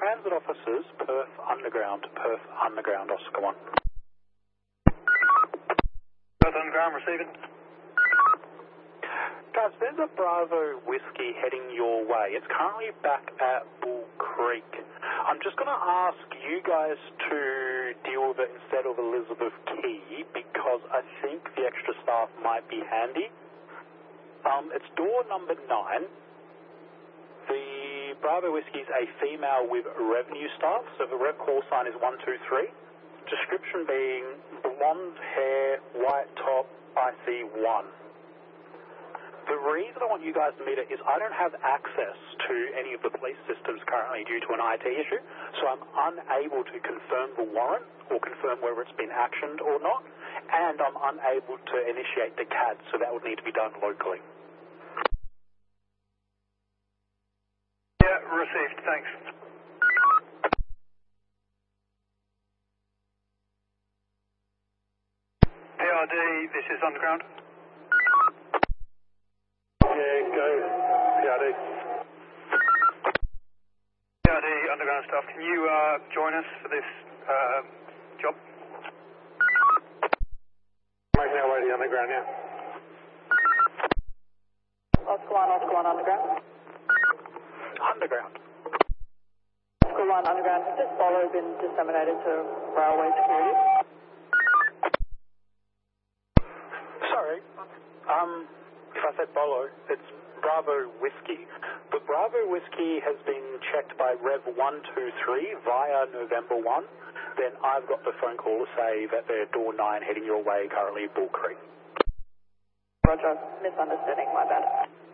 transit officers, Perth Underground, Oscar 1. Perth Underground, receiving. Guys, there's a Bravo Whiskey heading your way. It's currently back at Bull Creek. I'm just going to ask you guys to deal with it instead of Elizabeth Key because I think the extra staff might be handy. It's door number 9. The Bravo Whiskey is a female with revenue staff, so the rev call sign is 123. Description being blonde hair, white top, IC1. The reason I want you guys to meet it is I don't have access to any of the police systems currently due to an IT issue, so I'm unable to confirm the warrant or confirm whether it's been actioned or not, and I'm unable to initiate the CAD, so that would need to be done locally. Yeah, received, thanks. PRD, this is Underground. Yeah, go. PRD. PRD, Underground staff, can you join us for this job? Making our way to the Underground now. Oscar 1, Underground. Underground. Oscar 1, Underground. Just follow been disseminated to railway security. Sorry, if I said Bolo, it's Bravo Whiskey. The Bravo Whiskey has been checked by Rev 123 via November 1. Then I've got the phone call to say that they're door 9 heading your way, currently Bull Creek. Roger, misunderstanding, my bad.